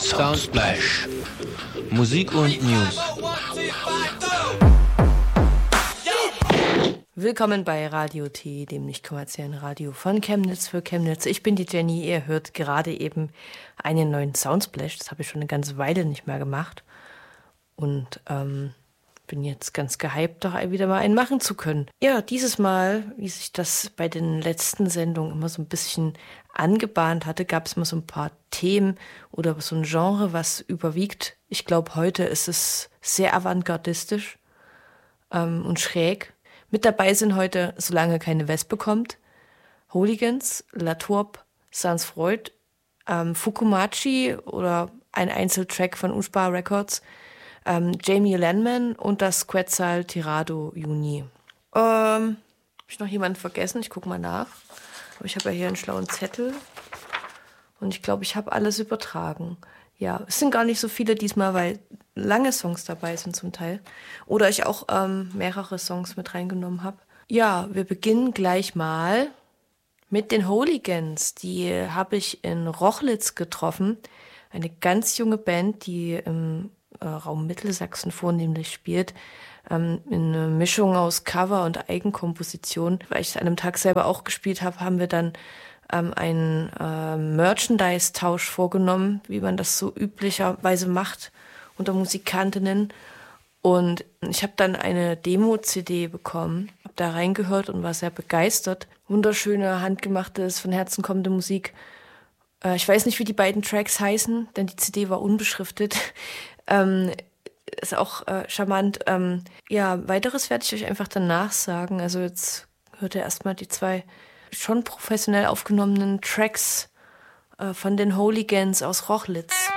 Soundsplash. Musik und News. Willkommen bei Radio T, dem nicht kommerziellen Radio von Chemnitz für Chemnitz. Ich bin die Jenny, ihr hört gerade eben einen neuen Soundsplash. Das habe ich schon eine ganze Weile nicht mehr gemacht. Und bin jetzt ganz gehypt, doch wieder mal einen machen zu können. Ja, dieses Mal, wie sich das bei den letzten Sendungen immer so ein bisschen angebahnt hatte, gab es immer so ein paar Themen oder so ein Genre, was überwiegt. Ich glaube, heute ist es sehr avantgardistisch und schräg. Mit dabei sind heute, solange keine Wespe kommt, Hooligans, La Tourbe, Sans Freud, Fukumachi oder ein Einzeltrack von Uspar Records, Jamie Lanman und das Quetzal Tirado Juni. Hab ich noch jemanden vergessen? Ich gucke mal nach. Aber ich habe ja hier einen schlauen Zettel. Und ich glaube, ich habe alles übertragen. Ja, es sind gar nicht so viele diesmal, weil lange Songs dabei sind zum Teil. Oder ich auch mehrere Songs mit reingenommen habe. Ja, wir beginnen gleich mal mit den Hooligans. Die habe ich in Rochlitz getroffen. Eine ganz junge Band, die im Raum Mittelsachsen vornehmlich spielt. Eine Mischung aus Cover und Eigenkomposition. Weil ich es an einem Tag selber auch gespielt habe, haben wir dann einen Merchandise-Tausch vorgenommen, wie man das so üblicherweise macht unter Musikantinnen. Und ich habe dann eine Demo-CD bekommen, habe da reingehört und war sehr begeistert. Wunderschöne, handgemachte, von Herzen kommende Musik. Ich weiß nicht, wie die beiden Tracks heißen, denn die CD war unbeschriftet. Ist auch charmant. Ja, weiteres werde ich euch einfach danach sagen. Also jetzt hört ihr erstmal die zwei schon professionell aufgenommenen Tracks von den Hooligans aus Rochlitz.